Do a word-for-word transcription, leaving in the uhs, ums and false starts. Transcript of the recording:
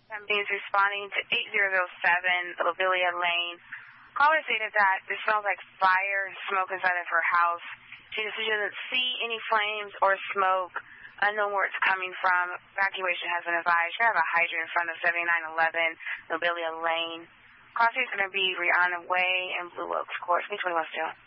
Companies responding to eight zero zero seven Lobelia Lane. Caller stated that there smells like fire and smoke inside of her house. She says she doesn't see any flames or smoke. Unknown where it's coming from. Evacuation has been advised. You have a hydrant in front of seventy-nine eleven Lobelia Lane. Caller is going to be Rihanna Way and Blue Oaks Court. twenty-one still.